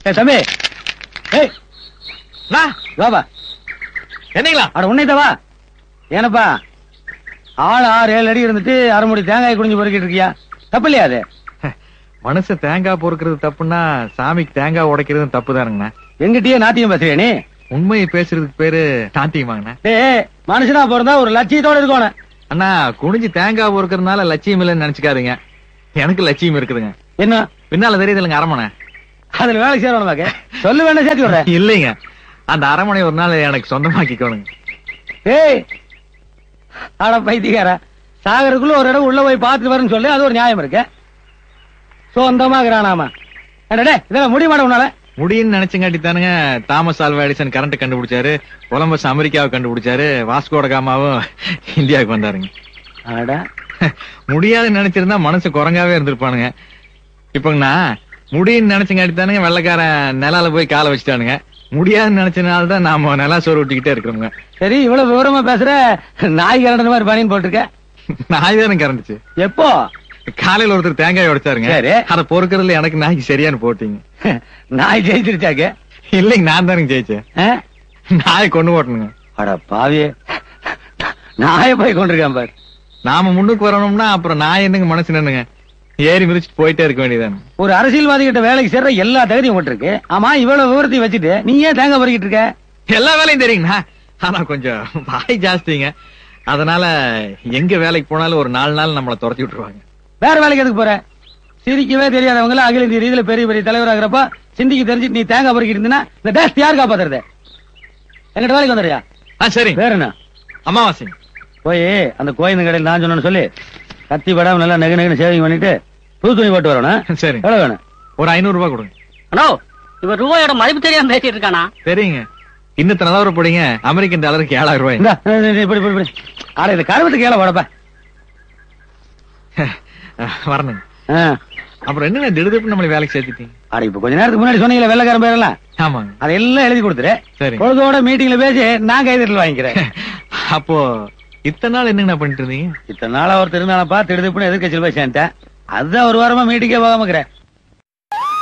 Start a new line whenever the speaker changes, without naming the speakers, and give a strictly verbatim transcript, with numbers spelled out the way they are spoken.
தம்பி வாபா
என்னங்களா?
அட உன்னைத்தவா ஏனப்பா ஆள் ஆறு ஏழு அடி இருந்துட்டு அரை முடி தேங்காய் குடிஞ்சு பொறுக்கிட்டு இருக்கியா? தப்பு இல்லையா அது?
மனுஷன் தேங்காய் பொறுக்கிறது தப்புன்னா சாமிக்கு தேங்காய் உடைக்கிறது தப்பு தானுங்கண்ணா.
எங்கிட்டயே நாத்தியம் பேசுறியா நீ?
உண்மையை பேசுறதுக்கு பேரு நாத்தியமாங்கண்ணா.
ஏ மனுஷனா பிறந்தா ஒரு லட்சியத்தோட இருக்கணும்.
அண்ணா குனிஞ்சு தேங்காய் பொறுக்கிறதுனால லட்சியம் இல்லைன்னு நினைச்சுக்காதீங்க. எனக்கு லட்சியம் இருக்குதுங்க.
என்ன
பின்னால தெரியுது இல்லைங்க அரமனை,
அதுல வேலை சேரணுமாக்க சொல்லு வேண்டாம் சேர்த்து விடுறேன்.
இல்லைங்க அந்த அரமனை ஒரு நாள் எனக்கு சொந்தமாக்கிக்கோணுங்க.
ஏய் ஆட பைத்தியக்கார, சாகருக்குள்ள ஒரு இடம் உள்ள போய் பார்த்துட்டு வரேன்னு சொல்லு, அது ஒரு நியாயம் இருக்கு. சொந்தமாக்குறானாமா இதெல்லாம் முடிய மாட்டேன் உன்னால.
முடியும்னு நினைச்சங்காட்டி தானுங்க தாமஸ் ஆல்வா எடிசன் கரண்ட் கண்டுபிடிச்சாரு, கொலம்பஸ் அமெரிக்காவை கண்டுபிடிச்சாரு, வாஸ்கோட காமாவும் இந்தியாவுக்கு வந்தாருங்க. முடியாதுன்னு நினைச்சிருந்தா மனசு குரங்காவே இருந்திருப்பானுங்க. இப்பங்கண்ணா முடியும்னு நினைச்சங்காட்டி தானுங்க வெள்ளைக்காரன் நிலால போய் காலை வச்சுட்டானுங்க. முடியாதுன்னு நினைச்சனால்தான் நாம நிலா சோறு விட்டுக்கிட்டே இருக்கிறோங்க.
சரி இவ்வளவு விவரமா பேசுற, நாய் கரண்ட மாதிரி பனின்னு போட்டிருக்க.
நாய் தானே கரண்டுச்சு.
எப்போ?
காலையில ஒருத்தர் தேங்காய் உடைச்சாருங்க, அத பொறுக்கிறதுல எனக்கு நாய்க்கு சரியானு போட்டீங்க.
நாய் ஜெயிச்சிருச்சாக்க?
இல்லைங்க நான் தானுங்க ஜெயிச்சேன். நாய் கொண்டு போட்டணுங்க.
அட பாவியே, நாயை போய் கொண்டிருக்கான் பாரு.
நாம முன்னுக்கு வரணும்னா அப்புறம் நாய் என்னங்க மனசு நின்னுங்க, ஏறி மிதிச்சுட்டு போயிட்டே இருக்க வேண்டியதானே.
ஒரு அரசியல்வாதி கிட்ட வேலைக்கு சேர்ற எல்லா தகுதியும் போட்டிருக்கு. ஆமா இவ்வளவு விவரத்தையும் வச்சுட்டு நீ ஏன் தேங்காய் பறிக்கிட்டு இருக்க?
எல்லா வேலையும் தெரியுங்கண்ணா, ஆனா கொஞ்சம் வாய் ஜாஸ்திங்க. அதனால எங்க வேலைக்கு போனாலும் ஒரு நாலு நாள் நம்மளை துரத்தி விட்டுருவாங்க.
வேற வேலைக்கு எதுக்கு போற? சிரிக்கவே தெரியாதவங்க அகில இந்திய ரீதியில பெரிய பெரிய தலைவராகிறப்ப சிந்திக்கு தெரிஞ்சுட்டு நீ தேங்காய் பறிக்கிட்டு இருந்தீங்கன்னா இந்த தேசத்தை யாரு காப்பாத்துறது? எங்கிட்ட வேலைக்கு வந்துடுறியா? சரி வேற என்ன
அமாவாசை
போய் அந்த கோயில் கடையில் நான் சொன்னு சொல்லி கத்தி படாம நல்லா நெகு நெகுன்னு சேவிங் பண்ணிட்டு புது துணி போட்டு வரணும். சரி எவ்வளவு வேணும்? ஒரு ஐநூறு ரூபாய் கொடுங்க.
ஹலோ இவன் ரூபாயோட மதிப்பு தெரியாம பேசிட்டு இருக்கானா?
சரிங்க இன்னத்து நிலவரம் போடுங்க. அமெரிக்கன் டாலருக்கு ஏழாயிரம் ரூபாய்.
ஆனா இது கருவத்துக்கு ஏழை போடப்ப
வரணுங்க. அப்புறம் என்ன திடுதிப்பு நம்மளை வேலைக்கு சேர்த்துட்டீங்க?
அட இப்ப கொஞ்ச நேரத்துக்கு முன்னாடி சொன்னீங்களா வெள்ளக்காரன் பேரெல்லாம்?
ஆமாங்க
அதெல்லாம் எழுதி கொடுத்துரு. சரி பொழுதோட மீட்டிங்ல பேசி நான் கைதட்டல் வாங்கிக்கிறேன்.
அப்போ இத்தனை நாள் என்னங்க பண்ணிட்டு இருந்தீங்க?
இத்தனை நாளா ஒரு திருநாளப்பா திடுதிப்புன்னு எதிர்கட்சியில் போய் சேர்ந்தேன். அதுதான் ஒரு வாரமா மீட்டிங்கே போகாமக்கிறேன்.